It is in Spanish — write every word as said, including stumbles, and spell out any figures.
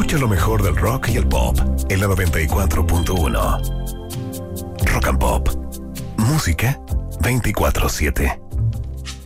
Escucha lo mejor del rock y el pop en la noventa y cuatro punto uno. Rock and Pop. Música veinticuatro siete.